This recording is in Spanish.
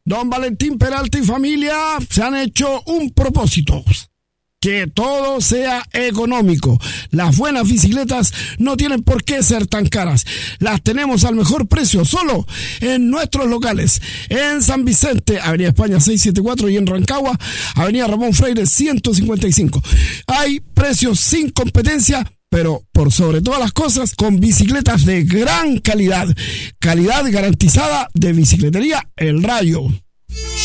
Don Valentín Peralta y familia se han hecho un propósito: que todo sea económico. Las buenas bicicletas no tienen por qué ser tan caras. Las tenemos al mejor precio, solo en nuestros locales. En San Vicente, Avenida España 674, y en Rancagua, Avenida Ramón Freire 155. Hay precios sin competencia, pero por sobre todas las cosas, con bicicletas de gran calidad. Calidad garantizada de Bicicletería El Rayo.